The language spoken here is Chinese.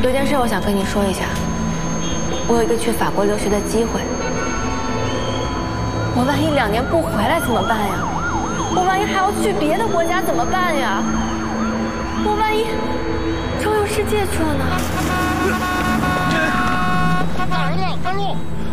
有件事我想跟你说一下，我有一个去法国留学的机会，我万一2年不回来怎么办呀？我万一还要去别的国家怎么办呀？我万一周游世界去了呢？ 大儿子，开路！